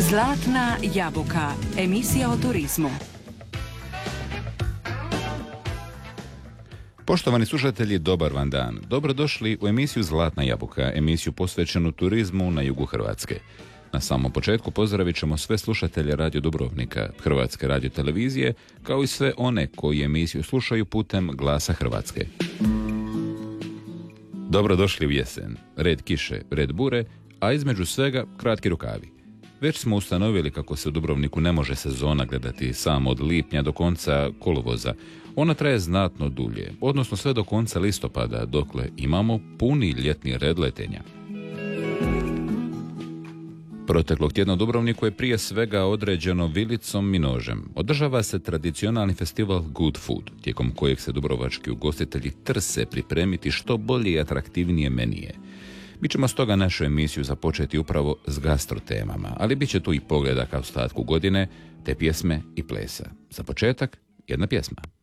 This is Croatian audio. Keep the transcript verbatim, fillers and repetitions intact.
Zlatna jabuka, emisija o turizmu. Poštovani slušatelji, dobar vam dan. Dobrodošli u emisiju Zlatna jabuka, emisiju posvećenu turizmu na jugu Hrvatske. Na samom početku pozdravit ćemo sve slušatelje Radio Dubrovnika, Hrvatske radiotelevizije, kao i sve one koji emisiju slušaju putem Glasa Hrvatske. Dobrodošli u jesen. Red kiše, red bure, a između svega kratki rukavi. Već smo ustanovili kako se u Dubrovniku ne može sezona gledati samo od lipnja do konca kolovoza. Ona traje znatno dulje, odnosno sve do konca listopada, dokle imamo puni ljetni red letenja. Proteklog tjedna u Dubrovniku je prije svega određeno vilicom i nožem. Održava se tradicionalni festival Good Food, tijekom kojeg se dubrovački ugostitelji trse pripremiti što bolje i atraktivnije menije. Mi ćemo stoga našu emisiju započeti upravo s gastrotemama, ali bit će tu i pogleda ka ostatku godine, te pjesme i plesa. Za početak, jedna pjesma.